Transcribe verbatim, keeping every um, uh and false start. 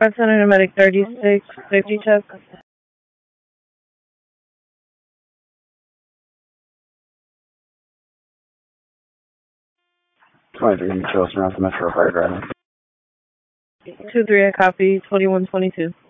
five hundred medic thirty-six, safety check. twenty-three, Mitchell, around the Metro Fire Drive. two three, I copy, twenty-one twenty-two.